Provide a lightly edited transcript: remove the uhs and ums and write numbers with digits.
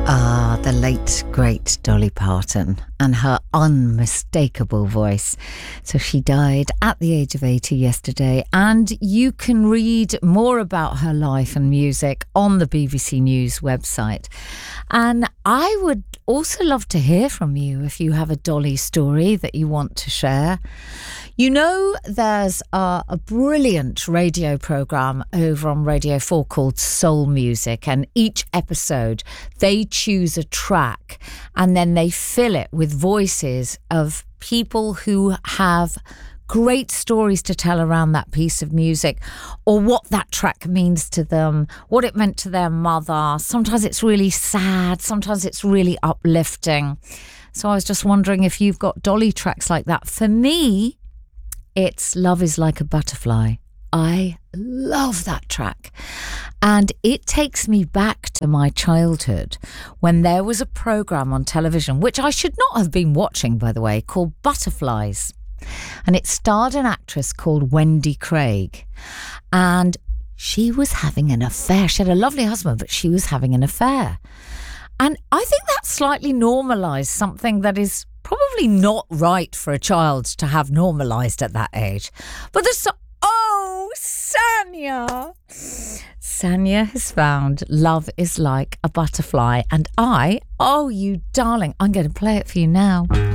Ah, the late, great Dolly Parton and her unmistakable voice. So she died at the age of 80 yesterday, and you can read more about her life and music on the BBC News website. And I would also love to hear from you if you have a Dolly story that you want to share. You know, there's a brilliant radio programme over on Radio 4 called Soul Music, and each episode they choose a track and then they fill it with voices of people who have great stories to tell around that piece of music, or what that track means to them, what it meant to their mother. Sometimes it's really sad, sometimes it's really uplifting. So I was just wondering if you've got Dolly tracks like that. For me, it's Love Is Like a Butterfly. I love that track. And it takes me back to my childhood when there was a programme on television, which I should not have been watching, by the way, called Butterflies. And it starred an actress called Wendy Craig. And she was having an affair. She had a lovely husband, but she was having an affair. And I think that slightly normalised something that is probably not right for a child to have normalised at that age. But Sanya has found Love Is Like a Butterfly. And you darling, I'm going to play it for you now.